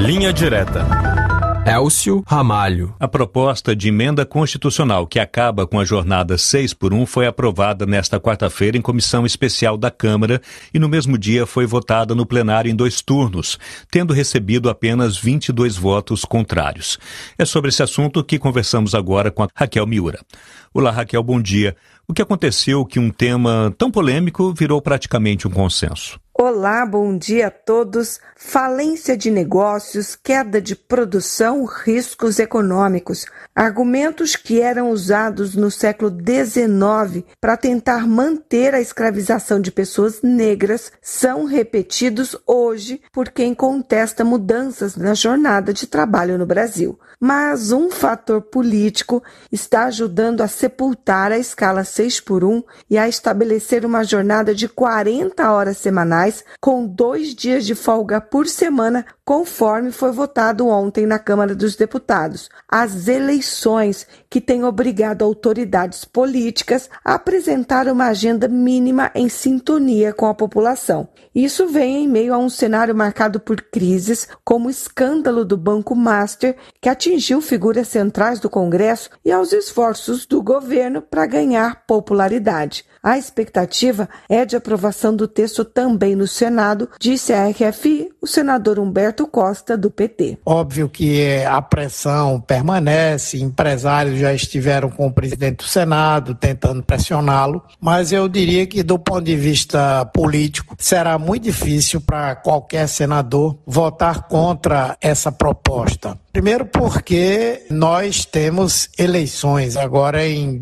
Linha Direta. Elcio Ramalho. A proposta de emenda constitucional que acaba com a jornada 6x1 foi aprovada nesta quarta-feira em comissão especial da Câmara e no mesmo dia foi votada no plenário em 2 turnos, tendo recebido apenas 22 votos contrários. É sobre esse assunto que conversamos agora com a Raquel Miura. Olá, Raquel, bom dia. O que aconteceu que um tema tão polêmico virou praticamente um consenso? Olá, bom dia a todos. Falência de negócios, queda de produção, riscos econômicos. Argumentos que eram usados no século XIX para tentar manter a escravização de pessoas negras são repetidos hoje por quem contesta mudanças na jornada de trabalho no Brasil. Mas um fator político está ajudando a sepultar a escala 6x1 e a estabelecer uma jornada de 40 horas semanais com 2 dias de folga por semana, conforme foi votado ontem na Câmara dos Deputados. As eleições que têm obrigado autoridades políticas a apresentar uma agenda mínima em sintonia com a população. Isso vem em meio a um cenário marcado por crises, como o escândalo do Banco Master, que atingiu figuras centrais do Congresso, e aos esforços do governo para ganhar popularidade. A expectativa é de aprovação do texto também no Senado, disse à RFI o senador Humberto Costa, do PT. Óbvio que a pressão permanece, empresários já estiveram com o presidente do Senado tentando pressioná-lo, mas eu diria que do ponto de vista político será muito difícil para qualquer senador votar contra essa proposta. Primeiro porque nós temos eleições agora em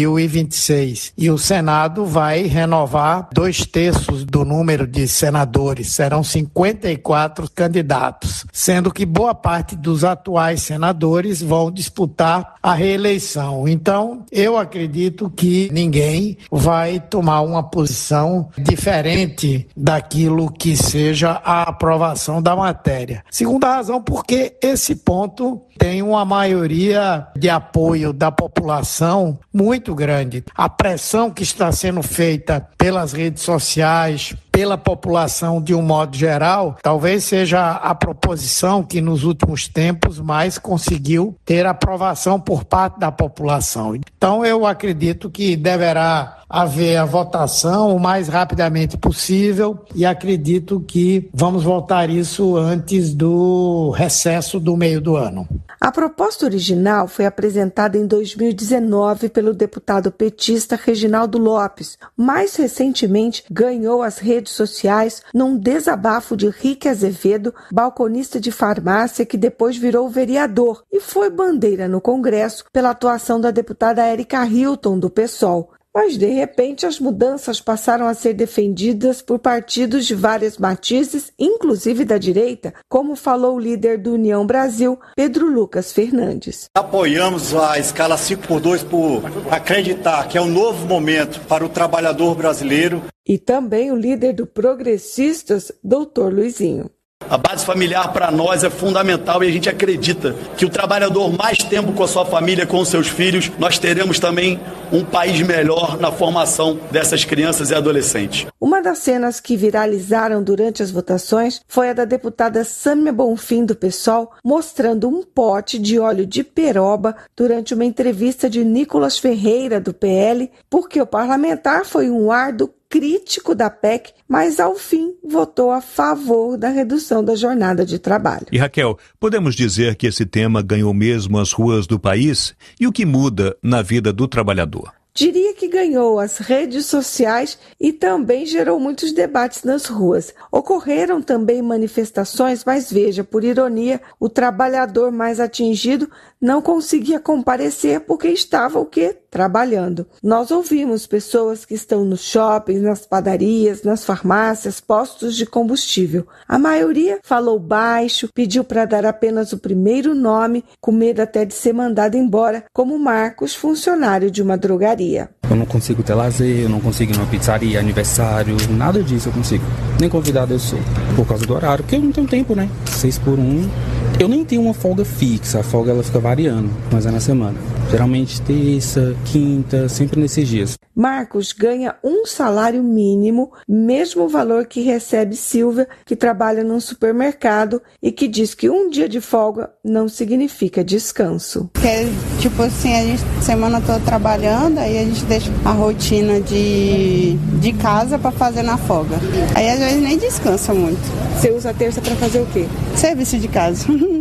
2026 e o Senado vai renovar 2/3 do número de senadores, serão 54 candidatos, sendo que boa parte dos atuais senadores vão disputar a reeleição. Então, eu acredito que ninguém vai tomar uma posição diferente daquilo que seja a aprovação da matéria. Segunda razão, porque esse ponto tem uma maioria de apoio da população muito grande. A pressão que está sendo feita pelas redes sociais, pela população de um modo geral, talvez seja a proposição que nos últimos tempos mais conseguiu ter aprovação por parte da população. Então eu acredito que deverá haver a votação o mais rapidamente possível e acredito que vamos votar isso antes do recesso do meio do ano. A proposta original foi apresentada em 2019 pelo deputado petista Reginaldo Lopes. Mais recentemente, ganhou as redes sociais num desabafo de Rique Azevedo, balconista de farmácia que depois virou vereador e foi bandeira no Congresso pela atuação da deputada Érica Hilton, do PSOL. Mas, de repente, as mudanças passaram a ser defendidas por partidos de várias matizes, inclusive da direita, como falou o líder do União Brasil, Pedro Lucas Fernandes. Apoiamos a escala 5x2 por acreditar que é um novo momento para o trabalhador brasileiro. E também o líder do Progressistas, Dr. Luizinho. A base familiar para nós é fundamental e a gente acredita que o trabalhador mais tempo com a sua família, com os seus filhos, nós teremos também um país melhor na formação dessas crianças e adolescentes. Uma das cenas que viralizaram durante as votações foi a da deputada Sâmia Bonfim, do PSOL, mostrando um pote de óleo de peroba durante uma entrevista de Nicolas Ferreira, do PL, porque o parlamentar foi um árduo crítico da PEC, mas ao fim votou a favor da redução da jornada de trabalho. E Raquel, podemos dizer que esse tema ganhou mesmo as ruas do país? E o que muda na vida do trabalhador? Diria que ganhou as redes sociais e também gerou muitos debates nas ruas. Ocorreram também manifestações, mas veja, por ironia, o trabalhador mais atingido não conseguia comparecer porque estava o quê? Trabalhando. Nós ouvimos pessoas que estão nos shoppings, nas padarias, nas farmácias, postos de combustível. A maioria falou baixo, pediu para dar apenas o primeiro nome, com medo até de ser mandado embora, como Marcos, funcionário de uma drogaria. Eu não consigo ter lazer, eu não consigo ir numa pizzaria, aniversário, nada disso eu consigo. Nem convidado eu sou, por causa do horário, porque eu não tenho tempo, né? 6x1. Eu nem tenho uma folga fixa, a folga ela fica variando, mas é na semana. Geralmente terça, quinta, sempre nesses dias. Marcos ganha um salário mínimo, mesmo valor que recebe Silvia, que trabalha num supermercado e que diz que um dia de folga não significa descanso. Porque, tipo assim, a gente semana toda trabalhando, aí a gente deixa a rotina de casa para fazer na folga. Aí às vezes nem descansa muito. Você usa a terça para fazer o quê? Serviço de casa.